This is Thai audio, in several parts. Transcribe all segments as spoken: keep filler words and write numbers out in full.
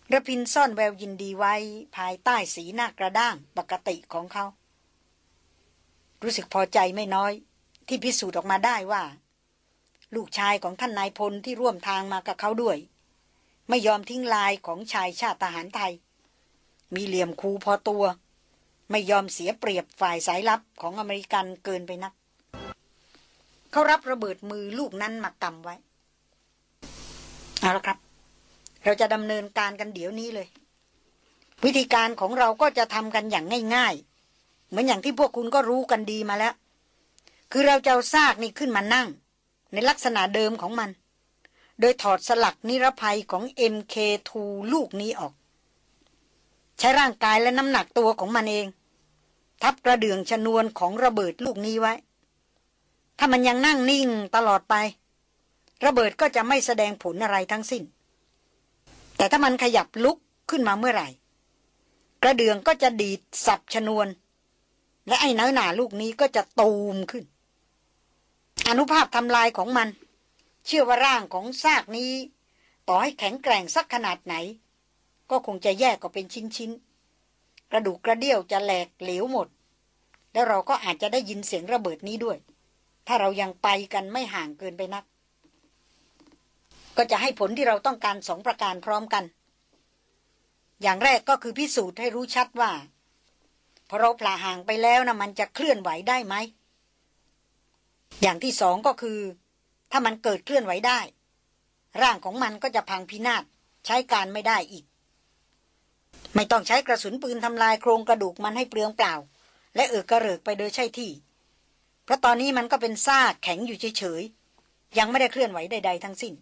ระพินซ่อนแววยินดีไว้ภายใต้สีหน้ากระด้างปกติของเขารู้สึกพอใจไม่น้อยที่พิสูจน์ออกมาได้ว่าลูกชายของท่านนายพลที่ร่วมทางมากับเขาด้วยไม่ยอมทิ้งลายของชายชาติทหารไทยมีเหลี่ยมคูพอตัวไม่ยอมเสียเปรียบฝ่ายสายลับของอเมริกันเกินไปนักเขารับระเบิดมือลูกนั้นมากำไว้เอาละครับเราจะดำเนินการกันเดี๋ยวนี้เลยวิธีการของเราก็จะทำกันอย่างง่ายๆเหมือนอย่างที่พวกคุณก็รู้กันดีมาแล้วคือเราจะเอาซากนี่ขึ้นมานั่งในลักษณะเดิมของมันโดยถอดสลักนิรภัยของ เอ็ม เค ทู ลูกนี้ออกใช้ร่างกายและน้ำหนักตัวของมันเองทับกระเดื่องชนวนของระเบิดลูกนี้ไว้ถ้ามันยังนั่งนิ่งตลอดไประเบิดก็จะไม่แสดงผลอะไรทั้งสิ้นแต่ถ้ามันขยับลุกขึ้นมาเมื่อไหร่กระเดื่องก็จะดีดสับชนวนและไอ้น้อยหนาลูกนี้ก็จะตูมขึ้นอานุภาพทำลายของมันเชื่อว่าร่างของซากนี้ต่อให้แข็งแกร่งสักขนาดไหนก็คงจะแยกออกเป็นชิ้นๆกระดูกกระเดี่ยวจะแหลกเหลวหมดแล้วเราก็อาจจะได้ยินเสียงระเบิดนี้ด้วยถ้าเรายังไปกันไม่ห่างเกินไปนักก็จะให้ผลที่เราต้องการสองประการพร้อมกันอย่างแรกก็คือพิสูจน์ให้รู้ชัดว่าพอเราพลาห่างไปแล้วนะมันจะเคลื่อนไหวได้ไหมอย่างที่สองก็คือถ้ามันเกิดเคลื่อนไหวได้ร่างของมันก็จะพังพินาศใช้การไม่ได้อีกไม่ต้องใช้กระสุนปืนทำลายโครงกระดูกมันให้เปลืองเปล่าและเอือกกระเริกไปโดยใช่ที่เพราะตอนนี้มันก็เป็นซากแข็งอยู่เฉยๆยังไม่ได้เคลื่อนไหวใดๆทั้งสิ้น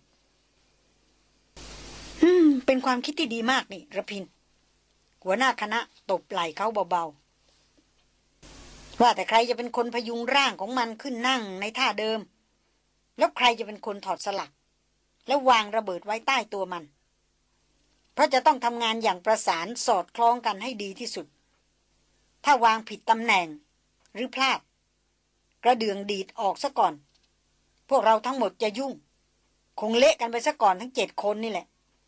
อืมเป็นความคิดที่ดีมากนี่ระพินหัวหน้าคณะตบไหล่เขาเบาๆว่าแต่ใครจะเป็นคนพยุงร่างของมันขึ้นนั่งในท่าเดิมแล้วใครจะเป็นคนถอดสลักแล้ววางระเบิดไว้ใต้ตัวมันเพราะจะต้องทำงานอย่างประสานสอดคล้องกันให้ดีที่สุดถ้าวางผิดตำแหน่งหรือพลาดกระเดื่องดีดออกซะก่อนพวกเราทั้งหมดจะยุ่งคงเละกันไปซะก่อนทั้งเจ็ดคนนี่แหละ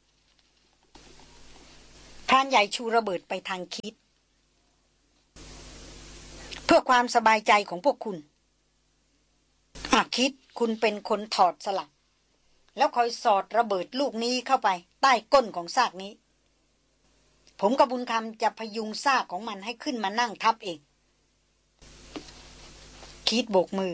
พรานใหญ่ชูระเบิดไปทางคิดเพื่อความสบายใจของพวกคุณหากคิดคุณเป็นคนถอดสลักแล้วคอยสอดระเบิดลูกนี้เข้าไปใต้ก้นของซากนี้ผมกับบุญคำจะพยุงซากของมันให้ขึ้นมานั่งทับเองคิดโบกมือ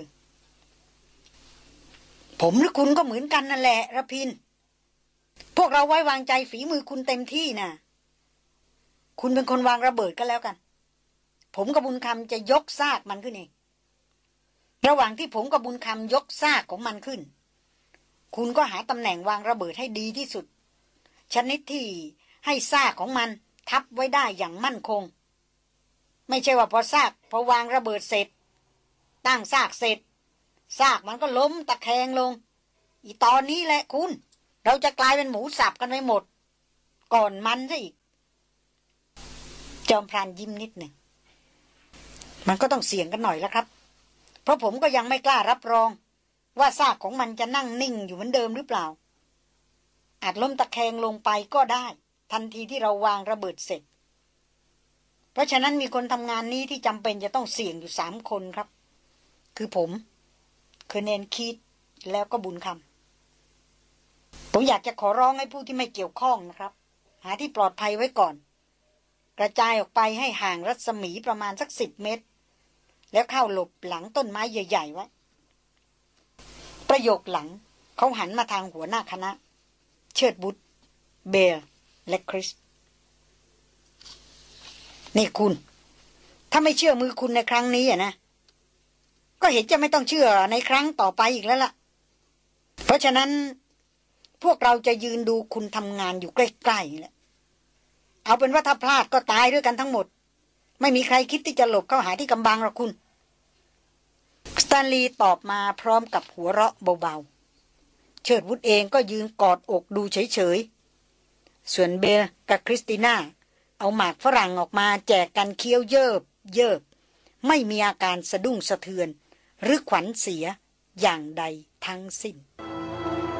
ผมหรือคุณก็เหมือนกันนั่นแหละระพินพวกเราไว้วางใจฝีมือคุณเต็มที่นะคุณเป็นคนวางระเบิดก็แล้วกันผมกับบุญคำจะยกซากมันขึ้นเองระหว่างที่ผมกับบุญคำยกซากของมันขึ้นคุณก็หาตำแหน่งวางระเบิดให้ดีที่สุดชนิดที่ให้ซากของมันทับไว้ได้อย่างมั่นคงไม่ใช่ว่าพอซากพอวางระเบิดเสร็จตั้งซากเสร็จซากมันก็ล้มตะแคงลงอีตอนนี้แหละคุณเราจะกลายเป็นหมูสับกันไปหมดก่อนมันซะอีกจอมพรานยิ้มนิดหนึ่งมันก็ต้องเสี่ยงกันหน่อยแล้วครับเพราะผมก็ยังไม่กล้ารับรองว่าซากของมันจะนั่งนิ่งอยู่เหมือนเดิมหรือเปล่าอาจล้มตะแคงลงไปก็ได้ทันทีที่เราวางระเบิดเสร็จเพราะฉะนั้นมีคนทำงานนี้ที่จำเป็นจะต้องเสี่ยงอยู่สามคนครับคือผมคือเนนคีดแล้วก็บุญคำผมอยากจะขอร้องให้ผู้ที่ไม่เกี่ยวข้องนะครับหาที่ปลอดภัยไว้ก่อนกระจายออกไปให้ห่างรัศมีประมาณสักสิบเมตรแล้วเข้าหลบหลังต้นไม้ใหญ่ๆไว้ประโยคหลังเขาหันมาทางหัวหน้าคณะเชิดบุตรเบลและคริสนี่คุณถ้าไม่เชื่อมือคุณในครั้งนี้อ่ะนะก็เห็นจะไม่ต้องเชื่อในครั้งต่อไปอีกแล้วล่ะเพราะฉะนั้นพวกเราจะยืนดูคุณทำงานอยู่ใกล้ๆนี่แหละเอาเป็นว่าถ้าพลาดก็ตายด้วยกันทั้งหมดไม่มีใครคิดที่จะหลบเข้าหาที่กำบังหรอกคุณสแตนลีย์ตอบมาพร้อมกับหัวเราะเบาๆเชิดวุฒเองก็ยืนกอดอกดูเฉยๆส่วนเบลกับคริสติน่าเอาหมากฝรั่งออกมาแจกกันเคี้ยวเยิบเยิบไม่มีอาการสะดุ้งสะเทือนหรือขวัญเสียอย่างใดทั้งสิ้น